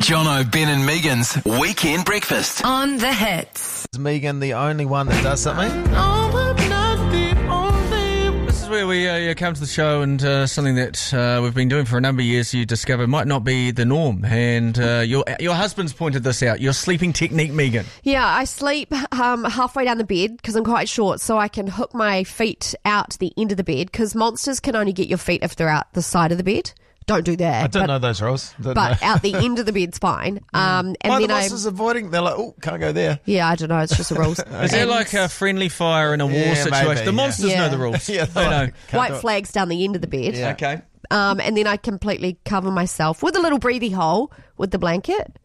Jono, Ben and Megan's Weekend Breakfast. On the Hits. Is Megan the only one that does something? This is where we come to the show and something that we've been doing for a number of years you discover might not be the norm. And your husband's pointed this out, your sleeping technique, Megan. Yeah, I sleep halfway down the bed because I'm quite short, so I can hook my feet out the end of the bed because monsters can only get your feet if they're out the side of the bed. Don't do that. I don't know those rules. But out the end of the bed's fine. And Why then the monsters avoiding? They're like, oh, can't go there. Yeah, I don't know. It's just the rules. Is there like a friendly fire in a war situation? maybe, The monsters yeah. know the rules. Yeah, they know. White flags down the end of the bed. Yeah. Okay. And then I completely cover myself with a little breathy hole with the blanket.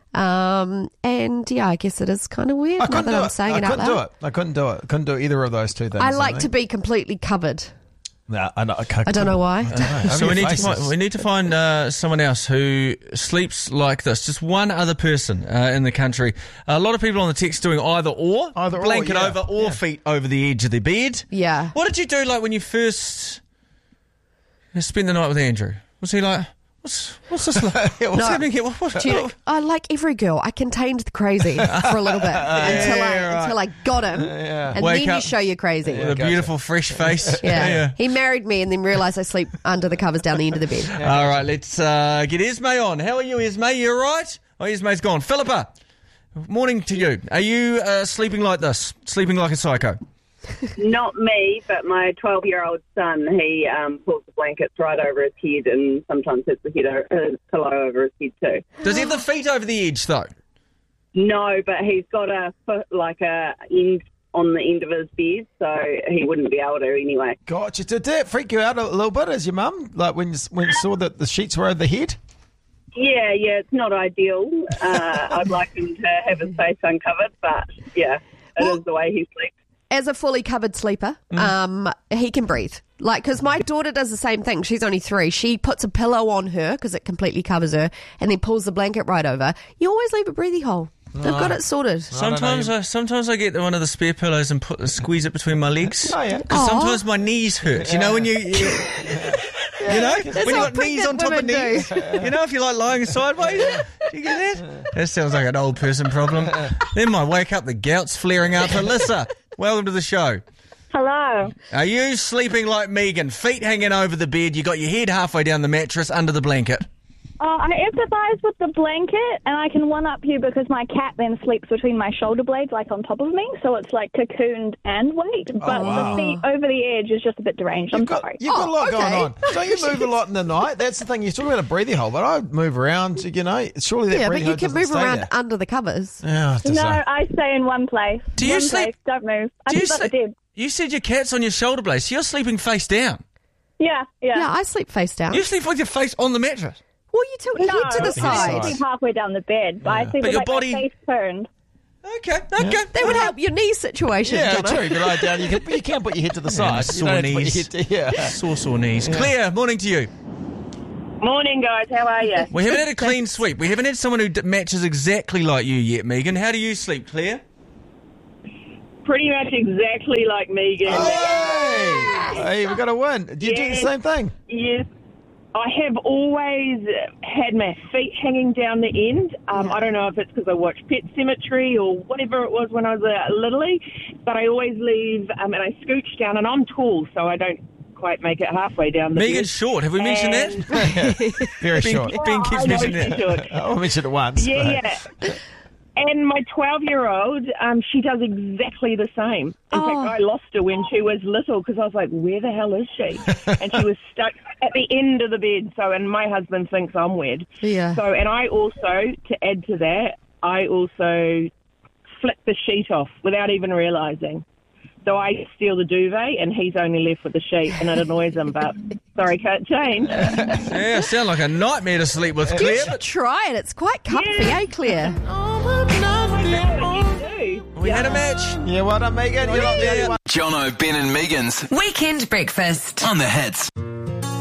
And yeah, I guess it is kind of weird. I couldn't do I'm it. saying I it out couldn't do loud. it. I couldn't do it. Couldn't do either of those two things. I like to be completely covered. No, I don't know why. So we need to find someone else who sleeps like this. Just one other person in the country. A lot of people on the text doing either or. Blanket yeah. over or feet over the edge of the bed. Yeah. What did you do like when you first spent the night with Andrew? Was he like, what's this like? What's happening here? Like every girl, I contained the crazy for a little bit until I got him. And Wake then up you show you're crazy. with a beautiful fresh face. Yeah. He married me and then realised I sleep under the covers down the end of the bed. All right, let's get Esme on. How are you, Esme? You all right? Oh, Esme's gone. Philippa, morning to you. Are you sleeping like this? Sleeping like a psycho? Not me, but my 12-year-old son, he pulls the blankets right over his head and sometimes hits his pillow over his head too. Does he have the feet over the edge, though? No, but he's got a foot, like a end on the end of his bed, so he wouldn't be able to anyway. Gotcha. Did that freak you out a little bit as your mum? Like when you saw that the sheets were over the head? Yeah, it's not ideal. I'd like him to have his face uncovered, but yeah, it is the way he sleeps. As a fully covered sleeper, he can breathe. Like, because my daughter does the same thing. She's only 3. She puts a pillow on her because it completely covers her and then pulls the blanket right over. You always leave a breathy hole. They've got it sorted. Sometimes I get one of the spare pillows and squeeze it between my legs. Oh, yeah. Because sometimes my knees hurt. You know when you you know, when you got knees on top of knees. You know, if you're like lying sideways. Do you get that? That sounds like an old person problem. Then might wake up the gout's flaring up. Alyssa, welcome to the show. Hello. Are you sleeping like Megan? Feet hanging over the bed. You got your head halfway down the mattress under the blanket. I empathise with the blanket, and I can one-up you because my cat then sleeps between my shoulder blades, like on top of me, so it's like cocooned and weight. But the feet over the edge is just a bit deranged. I'm sorry. You've got a lot going on. Don't you move a lot in the night? That's the thing. You're talking about a breathing hole, but I move around, surely that breathing but you hole can doesn't move stay around there. under the covers. Yeah, No, I stay in one place. Do you One sleep- place, don't move. I Do you sleep at sleep? the bed. You said your cat's on your shoulder blades, so you're sleeping face down. Yeah. Yeah, I sleep face down. You sleep with your face on the mattress. Well, you tilt your head to the I side. sleep halfway down the bed, but I sleep But with your my body- face turned. Okay. That would help your knee situation, Yeah, Jono. true. You lie down. You can put your head to the side. You sore don't have to put knees. your head to- Sore knees. Claire, morning to you. Morning, guys. How are you? We haven't had a clean sweep. We haven't had someone who matches exactly like you yet, Megan. How do you sleep, Claire? Pretty much exactly like Megan. Hey, we got to win. Do you do the same thing? Yes. I have always had my feet hanging down the end. I don't know if it's because I watched Pet Sematary or whatever it was when I was littly, but I always leave and I scooch down, and I'm tall, so I don't quite make it halfway down the Megan's bed. short. Have we mentioned that? Very short. Ben keeps I know mentioning she's that. short. I mentioned it once. Yeah. And my 12-year-old, she does exactly the same. In fact, I lost her when she was little because I was like, where the hell is she? And she was stuck at the end of the bed. So, and my husband thinks I'm weird. Yeah. So, and I also, to add to that, I also flick the sheet off without even realising. So I steal the duvet and he's only left with the sheet and it annoys him, but sorry, can't change. Yeah, sound like a nightmare to sleep with, You Claire. should try it. It's quite comfy, Yeah. Claire? We had a match. Yeah, well done, Megan. You're not the only one. Jono, Ben and Megan's Weekend Breakfast. on the Hits.